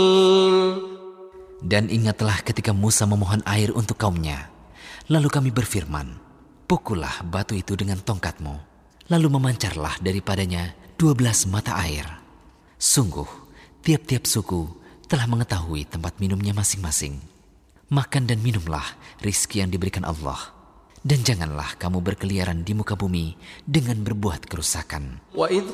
Dan ingatlah ketika Musa memohon air untuk kaumnya. Lalu kami berfirman, pukullah batu itu dengan tongkatmu. Lalu memancarlah daripadanya 12 mata air. Sungguh, tiap-tiap suku telah mengetahui tempat minumnya masing-masing. Makan dan minumlah rizki yang diberikan Allah. Dan janganlah kamu berkeliaran di muka bumi dengan berbuat kerusakan.